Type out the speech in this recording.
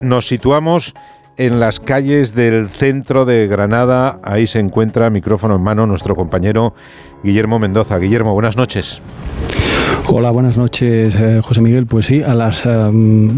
Nos situamos en las calles del centro de Granada. Ahí se encuentra, micrófono en mano, nuestro compañero Guillermo Mendoza. Guillermo, buenas noches. Hola, buenas noches, José Miguel. Pues sí, a las